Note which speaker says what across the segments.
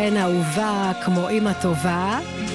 Speaker 1: אין אהובה כמו אמא טובה.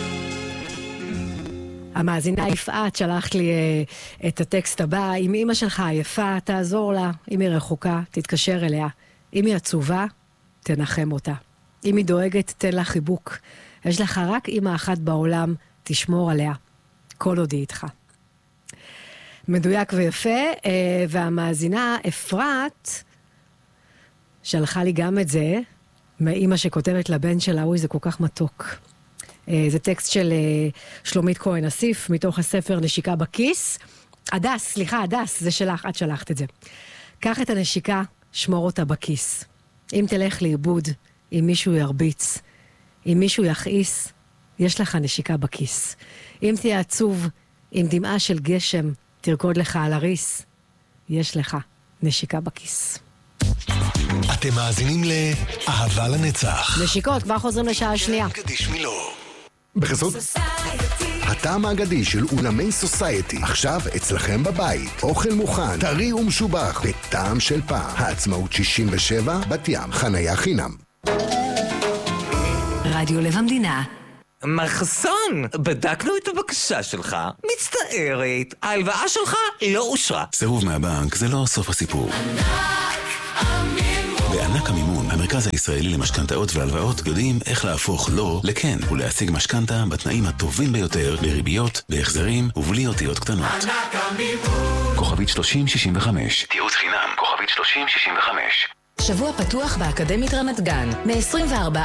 Speaker 1: המאזינה יפעת שלחת לי את הטקסט הבא: אם אמא שלך עייפה, תעזור לה. אם היא רחוקה, תתקשר אליה. אם היא עצובה, תנחם אותה. אם היא דואגת, תן לה חיבוק. יש לך רק אמא אחת בעולם, תשמור עליה. כל עוד היא איתך. מדויק ויפה. והמאזינה אפרת שלחה לי גם את זה, מאמא שכותבת לבן שלה, אוי, זה כל כך מתוק. זה טקסט של שלומית כהן אסיף, מתוך הספר נשיקה בכיס. הדס, זה שלך, את שלחת את זה. קח את הנשיקה, שמור אותה בכיס. אם תלך לאיבוד, אם מישהו ירביץ, אם מישהו יכעיס, יש לך נשיקה בכיס. אם תהיה עצוב, עם דמעה של גשם, תרקוד לך על הריס, יש לך נשיקה בכיס.
Speaker 2: אתם מאזינים לאהבה לנצח.
Speaker 1: נשיקות, כבר חוזרים לשעה השנייה.
Speaker 2: בחסות הטעם האגדי של אולמי סוסייטי, עכשיו אצלכם בבית. אוכל מוכן, טרי ומשובח, בטעם של פעם. העצמאות 67, בת ים, חניה חינם.
Speaker 3: רדיו לב המדינה.
Speaker 4: מחסון, בדקנו את הבקשה שלך. מצטערת, ההלוואה שלך לא אושרה.
Speaker 5: סירוב מהבנק זה לא סוף הסיפור. בענק המימון, המרכז הישראלי למשכנתאות והלוואות, יודעים איך להפוך לא לכן ולהשיג משכנתה בתנאים הטובים ביותר, בריביות, בהחזרים ובלי אותיות קטנות. ענק המימון. כוכבית 3065. תיעוץ חינם, כוכבית 3065.
Speaker 3: שבוע פתוח באקדמית רמת גן, מ-24